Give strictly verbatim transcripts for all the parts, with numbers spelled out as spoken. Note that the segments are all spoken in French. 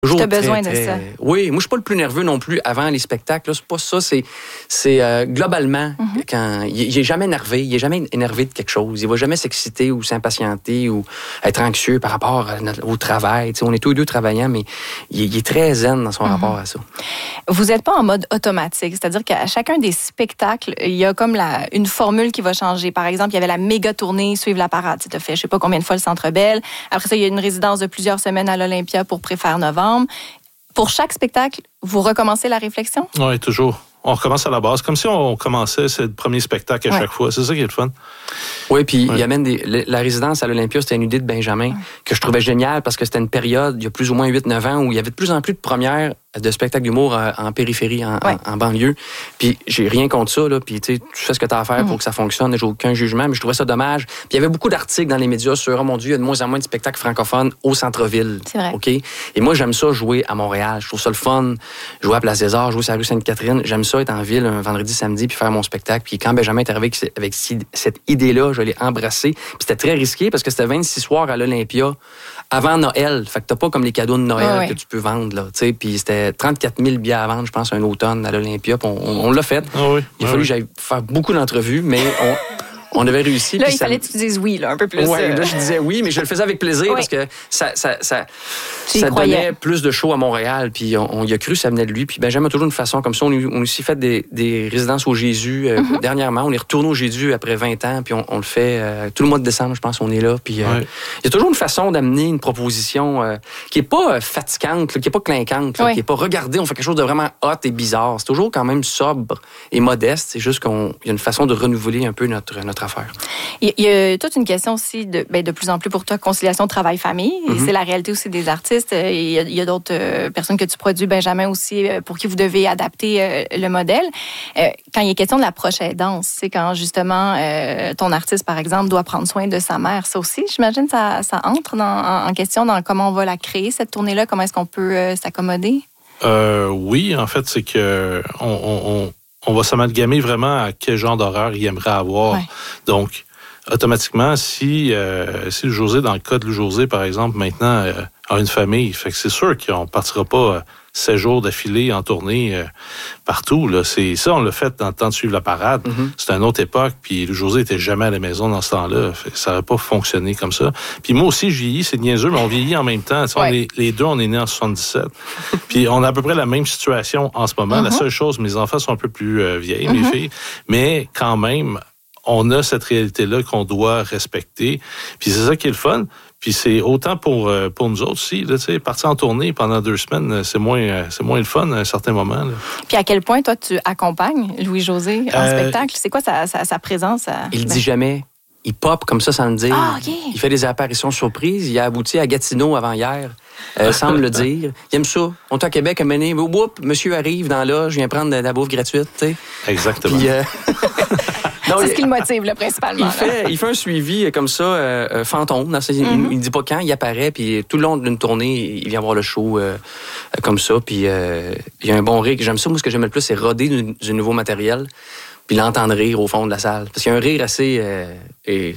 Toujours tu as très, besoin très... de ça. Oui, moi, je suis pas le plus nerveux non plus avant les spectacles. Là. C'est pas ça. C'est, c'est euh, globalement, mm-hmm. quand il est jamais énervé. Il est jamais énervé de quelque chose. Il va jamais s'exciter ou s'impatienter ou être anxieux par rapport à notre, au travail. T'sais, on est tous les deux travaillants, mais il, il est très zen dans son mm-hmm. rapport à ça. Vous n'êtes pas en mode automatique. C'est-à-dire qu'à chacun des spectacles, il y a comme la, une formule qui va changer. Par exemple, il y avait la méga tournée Suivre la parade. Tu as fait je sais pas combien de fois le Centre Bell. Après ça, il y a une résidence de plusieurs semaines à l'Olympia pour préfère novembre. Pour chaque spectacle, vous recommencez la réflexion? Oui, toujours. On recommence à la base, comme si on commençait ce premier spectacle à ouais. chaque fois. C'est ça qui est le fun. Oui, puis ouais. il amène des... La résidence à l'Olympia, c'était une idée de Benjamin ouais. que je trouvais géniale parce que c'était une période, il y a plus ou moins huit neuf ans, où il y avait de plus en plus de premières de spectacles d'humour en périphérie, en, ouais. en, en banlieue. Puis j'ai rien contre ça, là. Puis tu sais, tu fais ce que tu as à faire mm-hmm. pour que ça fonctionne. J'ai aucun jugement, mais je trouvais ça dommage. Puis il y avait beaucoup d'articles dans les médias sur, oh mon Dieu, il y a de moins en moins de spectacles francophones au centre-ville. C'est vrai. OK? Et moi, j'aime ça jouer à Montréal. Je trouve ça le fun. Jouer à Place des Arts, jouer sur la rue Sainte-Catherine. J'aime ça être en ville un vendredi, samedi, puis faire mon spectacle. Puis quand Benjamin est arrivé avec, avec cette idée-là, je l'ai embrassée. Puis c'était très risqué parce que c'était vingt-six soirs à l'Olympia avant Noël. Fait que t'as pas comme les cadeaux de Noël ouais, ouais. que tu peux vendre, là. Tu sais, puis c'était trente-quatre mille billets à vendre, je pense, un automne à l'Olympia. On, on, on l'a fait. Ah oui, il a ah fallu oui. que j'aille faire beaucoup d'entrevues, mais on... On avait réussi. Là, il ça... fallait que tu dises oui, là, un peu plus. Oui, euh... là, je disais oui, mais je le faisais avec plaisir oui. parce que ça, ça, ça, ça donnait plus de shows à Montréal. Puis on, on y a cru, ça venait de lui. Puis Benjamin a toujours une façon comme ça. On, on a aussi fait des, des résidences au Jésus euh, mm-hmm. dernièrement. On est retourné au Jésus après vingt ans. Puis on, on le fait euh, tout le mois de décembre, je pense, on est là. Puis euh, ouais. il y a toujours une façon d'amener une proposition euh, qui n'est pas fatigante, là, qui n'est pas clinquante, là, oui. qui n'est pas regardez, on fait quelque chose de vraiment hot et bizarre. C'est toujours quand même sobre et modeste. C'est juste qu'il y a une façon de renouveler un peu notre, notre affaire. Il y a toute une question aussi de, ben de plus en plus pour toi, conciliation travail-famille. Mm-hmm. Et c'est la réalité aussi des artistes. Il y a, il y a d'autres euh, personnes que tu produis, Benjamin aussi, euh, pour qui vous devez adapter euh, le modèle. Euh, quand il est question de la proche aidance, c'est quand justement euh, ton artiste, par exemple, doit prendre soin de sa mère. Ça aussi, j'imagine, ça, ça entre dans, en, en question dans comment on va la créer, cette tournée-là. Comment est-ce qu'on peut euh, s'accommoder? Euh, oui, en fait, c'est que on, on, on, on va s'amalgamer vraiment à quel genre d'horaire il aimerait avoir. Ouais. Donc, automatiquement, si, euh, si le José, dans le cas de le José, par exemple, maintenant, euh, a une famille, fait que c'est sûr qu'on ne partira pas euh, sept jours d'affilée en tournée euh, partout. Là. C'est, ça, on l'a fait dans le temps de suivre la parade. Mm-hmm. C'était une autre époque, puis le José n'était jamais à la maison dans ce temps-là. Fait que ça n'aurait pas fonctionné comme ça. Puis moi aussi, je vieillis, c'est niaiseux, mais on vieillit en même temps. Ouais. On est, les deux, on est nés en soixante-dix-sept. Puis on a à peu près la même situation en ce moment. Mm-hmm. La seule chose, mes enfants sont un peu plus euh, vieilles, mm-hmm. mes filles, mais quand même... on a cette réalité-là qu'on doit respecter. Puis c'est ça qui est le fun. Puis c'est autant pour, pour nous autres aussi. Là, partir en tournée pendant deux semaines, c'est moins, c'est moins le fun à un certain moment. Là. Puis à quel point, toi, tu accompagnes Louis-José en euh, spectacle? C'est quoi sa, sa, sa présence? À... Il ben... dit jamais. Il pop comme ça sans le dire. Ah, okay. Il fait des apparitions surprises. Il a abouti à Gatineau avant-hier. Euh, sans me le dire. Il aime ça. On est à Québec, à mener. Oups, monsieur arrive dans la loge, je viens prendre de la bouffe gratuite. T'sais. Exactement. Puis, euh... non, c'est il... ce qui le motive, là, principalement. Il fait, il fait un suivi comme ça, euh, fantôme. Mm-hmm. Il ne dit pas quand, il apparaît. Puis tout le long d'une tournée, il vient voir le show euh, comme ça. Puis euh, il y a un bon rire. J'aime ça. Moi, ce que j'aime le plus, c'est roder du, du nouveau matériel. Puis l'entendre rire au fond de la salle. Parce qu'il y a un rire assez... Euh, et...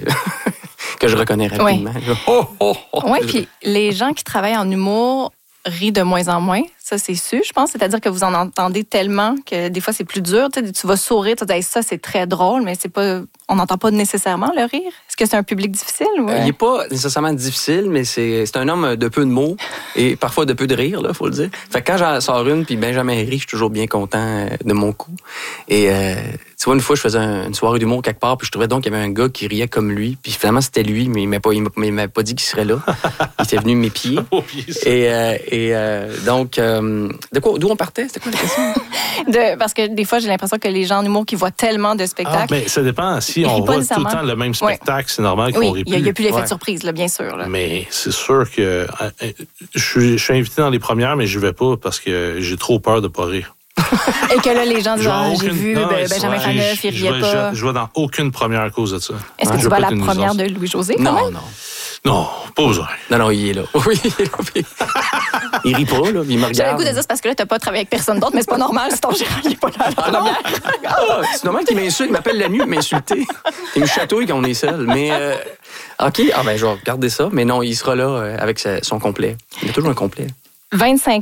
que je reconnais rapidement. Oui, oh, oh, oh. Ouais, puis les gens qui travaillent en humour rient de moins en moins. Ça, c'est sûr, je pense. C'est-à-dire que vous en entendez tellement que des fois, c'est plus dur. Tu sais, tu vas sourire, tu dis hey, ça, c'est très drôle, mais c'est pas, on n'entend pas nécessairement le rire. Est-ce que c'est un public difficile? Ou... Euh, il n'est pas nécessairement difficile, mais c'est, c'est un homme de peu de mots et parfois de peu de rire, il faut le dire. Fait que quand j'en sors une, puis Benjamin rit, je suis toujours bien content de mon coup. Et euh, tu vois, une fois, je faisais une soirée d'humour quelque part, puis je trouvais donc qu'il y avait un gars qui riait comme lui. Puis finalement, c'était lui, mais il ne m'a, m'a pas dit qu'il serait là. Il était venu m'épier. et euh, et euh, donc, euh, de quoi, d'où on partait? C'était quoi la question? de, parce que des fois, j'ai l'impression que les gens en humour qui voient tellement de spectacles... Ah, mais ça dépend. Si on voit tout le temps le même spectacle, ouais. c'est normal qu'on oui, rit plus. Il n'y a, a plus l'effet ouais. de surprise, là, bien sûr. Là. Mais c'est sûr que... Je suis, je suis invité dans les premières, mais je ne vais pas parce que j'ai trop peur de ne pas rire. Et que là, les gens disent, ah, j'ai vu non, ben, Benjamin Faneuf, il riait pas. Je, je vais dans aucune première à cause de ça. Est-ce que je tu vas à la première de Louis-José? Non, même? non. Non, pas besoin. Non, non, il est là. Oui, il est là. Il rit pas, là, il me regarde. J'avais le goût de dire, c'est parce que là, t'as pas travaillé avec personne d'autre, mais c'est pas normal si ton gérant, il est pas là à la ah, première. Ah, c'est normal qu'il m'insulte, il m'appelle la nuit pour m'insulter. Il me chatouille quand on est seul. Mais, euh, OK, ah ben, je vais regarder ça. Mais non, il sera là avec sa, son complet. Il a toujours un complet. vingt-cinq